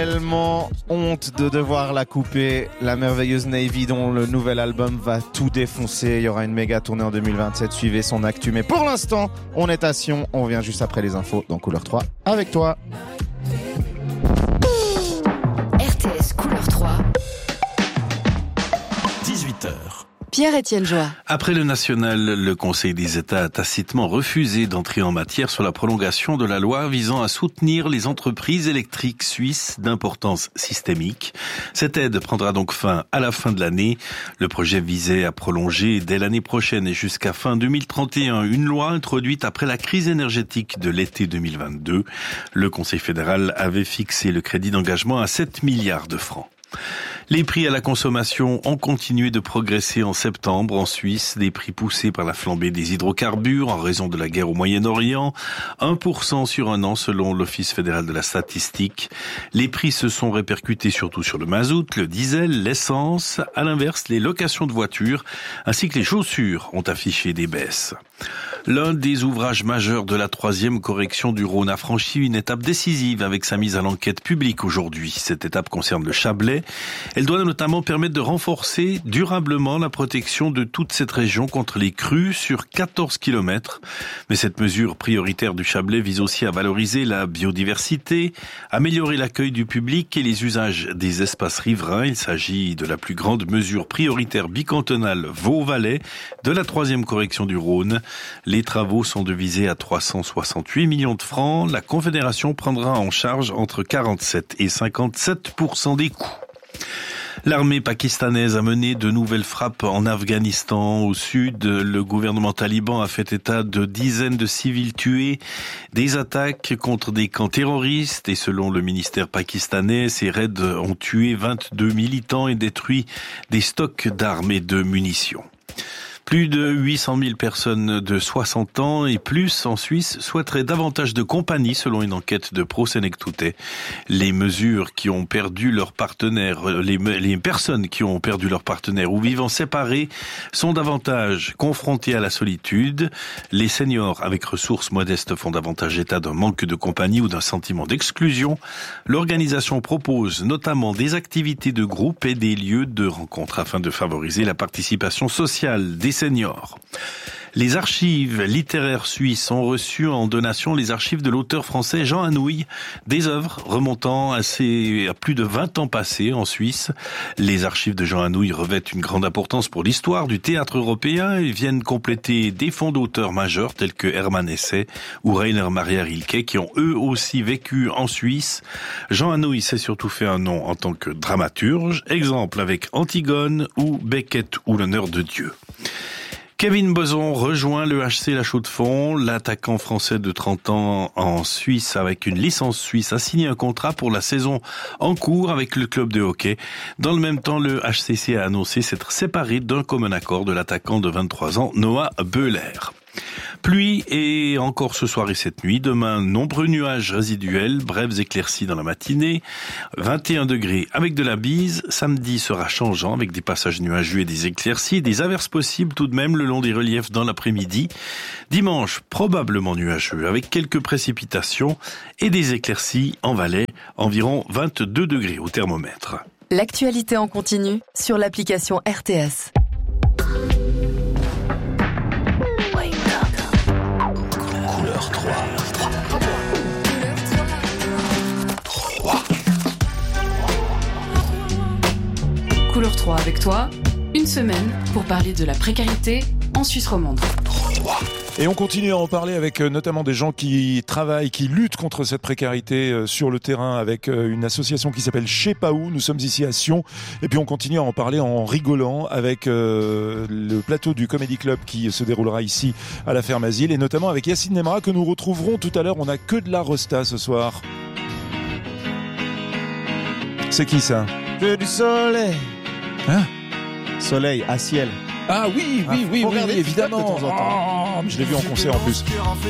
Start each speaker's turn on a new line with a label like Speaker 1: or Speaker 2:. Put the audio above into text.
Speaker 1: Tellement honte de devoir la couper. La merveilleuse Navy dont le nouvel album va tout défoncer. Il y aura une méga tournée en 2027. Suivez son actu. Mais pour l'instant, on est à Sion. On revient juste après les infos dans Couleur 3 avec toi.
Speaker 2: RTS Couleur 3.
Speaker 3: 18h.
Speaker 2: Pierre-Étienne Joie.
Speaker 3: Après le national, le Conseil des États a tacitement refusé d'entrer en matière sur la prolongation de la loi visant à soutenir les entreprises électriques suisses d'importance systémique. Cette aide prendra donc fin à la fin de l'année. Le projet visait à prolonger dès l'année prochaine et jusqu'à fin 2031 une loi introduite après la crise énergétique de l'été 2022. Le Conseil fédéral avait fixé le crédit d'engagement à 7 milliards de francs. Les prix à la consommation ont continué de progresser en septembre en Suisse, des prix poussés par la flambée des hydrocarbures en raison de la guerre au Moyen-Orient, 1% sur un an selon l'Office fédéral de la statistique. Les prix se sont répercutés surtout sur le mazout, le diesel, l'essence. À l'inverse, les locations de voitures ainsi que les chaussures ont affiché des baisses. L'un des ouvrages majeurs de la 3e correction du Rhône a franchi une étape décisive avec sa mise à l'enquête publique aujourd'hui. Cette étape concerne le Chablais. Elle doit notamment permettre de renforcer durablement la protection de toute cette région contre les crues sur 14 km. Mais cette mesure prioritaire du Chablais vise aussi à valoriser la biodiversité, améliorer l'accueil du public et les usages des espaces riverains. Il s'agit de la plus grande mesure prioritaire bicantonale Vaud-Valais de la 3e correction du Rhône. Les travaux sont devisés à 368 millions de francs. La Confédération prendra en charge entre 47 et 57% des coûts. L'armée pakistanaise a mené de nouvelles frappes en Afghanistan. Au sud, le gouvernement taliban a fait état de dizaines de civils tués, des attaques contre des camps terroristes et selon le ministère pakistanais, ces raids ont tué 22 militants et détruit des stocks d'armes et de munitions. Plus de 800 000 personnes de 60 ans et plus en Suisse souhaiteraient davantage de compagnie selon une enquête de Pro-Senectute. Les mesures qui ont perdu leur partenaire, les personnes qui ont perdu leur partenaire ou vivant séparés sont davantage confrontées à la solitude. Les seniors avec ressources modestes font davantage état d'un manque de compagnie ou d'un sentiment d'exclusion. L'organisation propose notamment des activités de groupe et des lieux de rencontre afin de favoriser la participation sociale des seniors. Les archives littéraires suisses ont reçu en donation les archives de l'auteur français Jean Anouilh, des œuvres remontant à plus de 20 ans passés en Suisse. Les archives de Jean Anouilh revêtent une grande importance pour l'histoire du théâtre européen et viennent compléter des fonds d'auteurs majeurs tels que Hermann Hesse ou Rainer Maria Rilke qui ont eux aussi vécu en Suisse. Jean Anouilh s'est surtout fait un nom en tant que dramaturge, exemple avec Antigone ou Beckett ou l'honneur de Dieu. Kevin Boson rejoint le HC La Chaux-de-Fonds. L'attaquant français de 30 ans en Suisse avec une licence suisse a signé un contrat pour la saison en cours avec le club de hockey. Dans le même temps, le HCC a annoncé s'être séparé d'un commun accord de l'attaquant de 23 ans, Noah Beuler. Pluie et encore ce soir et cette nuit. Demain, nombreux nuages résiduels, brèves éclaircies dans la matinée. 21 degrés avec de la bise. Samedi sera changeant avec des passages nuageux et des éclaircies. Des averses possibles tout de même le long des reliefs dans l'après-midi. Dimanche, probablement nuageux avec quelques précipitations et des éclaircies en Valais. Environ 22 degrés au thermomètre.
Speaker 2: L'actualité en continu sur l'application RTS.
Speaker 4: Couleur 3 avec toi, une semaine pour parler de la précarité en Suisse romande.
Speaker 5: Et on continue à en parler avec notamment des gens qui travaillent, qui luttent contre cette précarité sur le terrain avec une association qui s'appelle Je sais pas où. Nous sommes ici à Sion et puis on continue à en parler en rigolant avec le plateau du Comedy Club qui se déroulera ici à la Ferme Asile et notamment avec Yacine Nemra que nous retrouverons tout à l'heure. On n'a que de la resta ce soir. C'est qui ça?
Speaker 1: Que du soleil.
Speaker 5: Hein?
Speaker 1: Soleil à ciel.
Speaker 5: Ah oui, évidemment.
Speaker 1: De temps en temps.
Speaker 5: Je l'ai vu en concert en plus.